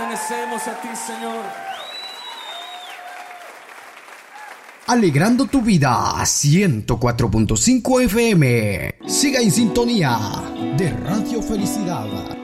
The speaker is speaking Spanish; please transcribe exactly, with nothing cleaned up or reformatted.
pertenecemos a ti, Señor. Alegrando tu vida, ciento cuatro punto cinco F M. Siga en sintonía de Radio Felicidad.